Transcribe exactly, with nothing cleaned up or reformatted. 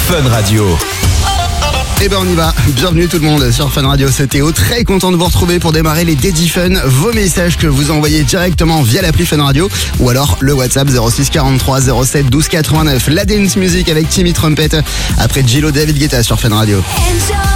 Fun Radio. Eh ben on y va, bienvenue tout le monde sur Fun Radio, c'est Théo, très content de vous retrouver pour démarrer les Daddy Fun, vos messages que vous envoyez directement via l'appli Fun Radio ou alors le WhatsApp zéro six quarante-trois zéro sept douze quatre-vingt-neuf, la dance music avec Timmy Trumpet après Gillo David Guetta sur Fun Radio.